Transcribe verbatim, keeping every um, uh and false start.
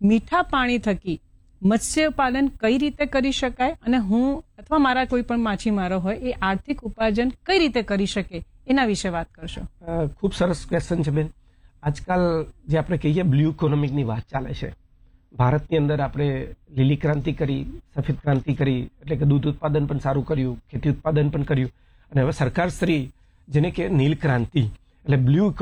મીઠા પાણી થકી મત્સ્યપાલન કઈ રીતે કરી શકાય અને હું અથવા મારા કોઈ પણ માછીમારો હોય એ આર્થિક ઉપાર્જન કઈ રીતે કરી શકે એના વિશે વાત કરશો. ખૂબ સરસ ક્વેશ્ચન છે બેન. આજકાલ જે આપણે કહીએ બ્લુ ઇકોનોમિકની વાત ચાલે છે. ભારતની અંદર આપણે લીલી ક્રાંતિ કરી, સફેદ ક્રાંતિ કરી, એટલે કે દૂધ ઉત્પાદન પણ સારું કર્યું, ખેતી ઉત્પાદન પણ કર્યું, અને હવે સરકાર શ્રી જેને કે નીલ ક્રાંતિ એટલે બ્લુ